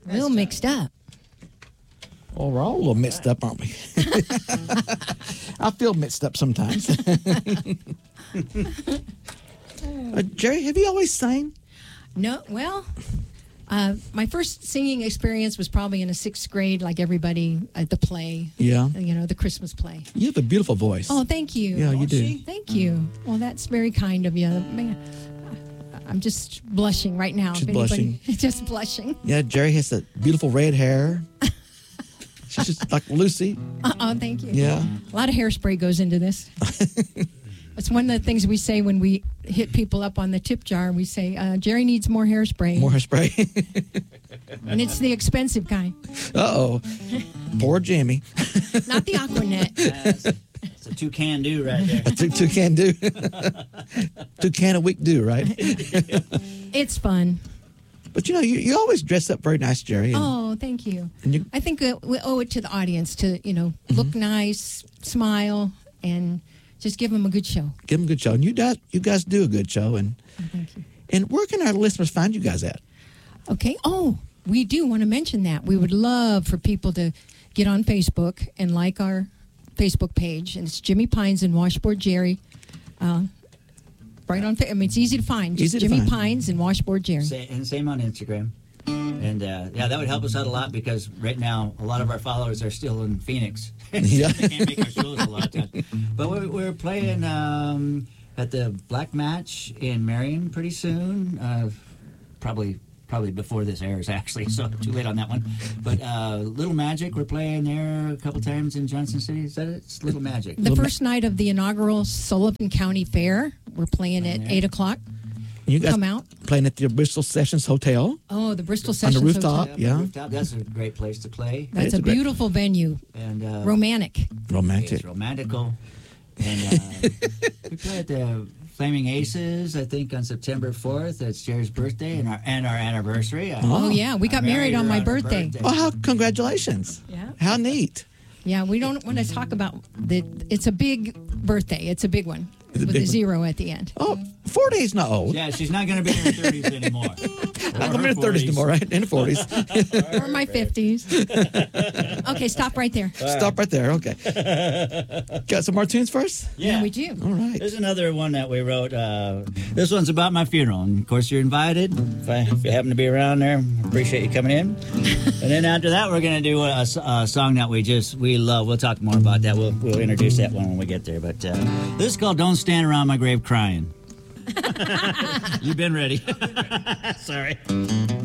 A little mixed up. Well, we're all a little mixed up, aren't we? I feel mixed up sometimes. Jerry, have you always sang? No, well, my first singing experience was probably in the 6th grade, like everybody at the play. Yeah. The Christmas play. You have a beautiful voice. Oh, thank you. Yeah, you do. Thank you. Well, that's very kind of you. Man, I'm just blushing right now. She's blushing. Just blushing. Yeah, Jerry has that beautiful red hair. She's just like Lucy. Oh, thank you. Yeah. A lot of hairspray goes into this. It's one of the things we say when we hit people up on the tip jar. We say, Jerry needs more hairspray. More hairspray. And it's the expensive kind. Uh-oh. Poor Jimmy. Not the Aquanet. It's a 2 can do right there. A two can do. 2 can a week do, right? It's fun. But you always dress up very nice, Jerry. Oh, thank you. And I think we owe it to the audience to, look nice, smile, and just give them a good show. Give them a good show. And you guys do a good show. And thank you. And where can our listeners find you guys at? Okay. Oh, we do want to mention that. We would love for people to get on Facebook and like our Facebook page. And it's Jimmy Pines and Washboard Jerry. Right on. It's easy to find. Just Jimmy Pines and Washboard Jerry. Same on Instagram. And that would help us out a lot because right now a lot of our followers are still in Phoenix. Yeah. They can't make our shows a lot of times. But we're playing at the Black Match in Marion pretty soon. Probably before this airs, actually, so too late on that one. But Little Magic, we're playing there a couple times in Johnson City. Is that it? It's Little Magic. The first night of the inaugural Sullivan County Fair, we're playing at 8 o'clock. You guys come out. Playing at the Bristol Sessions Hotel. Oh, the Bristol Sessions on the rooftop, Hotel. yeah. Rooftop, that's a great place to play. That's a beautiful venue. And romantic. Romantic. It's romantical. And we play at the Flaming Aces, I think, on September 4th. It's Jerry's birthday and our anniversary. Oh yeah, we got married on my birthday. Oh, congratulations. Yeah. How neat. Yeah, we don't want to talk about it's a big birthday. It's a big one. With a 0 at the end. Oh, 40 is not old. Yeah, she's not going to be in her 30s anymore. Not going to be in her 30s anymore, right? In her 40s. Or my 50s. Okay, stop right there. Stop right there. Okay. Got some more tunes first? Yeah, we do. All right. There's another one that we wrote. This one's about my funeral. And, of course, you're invited. If you happen to be around there, appreciate you coming in. And then after that, we're going to do a song that we love. We'll talk more about that. We'll introduce that one when we get there. But this is called Don't Stand Around My Grave Crying. You've been ready. Sorry.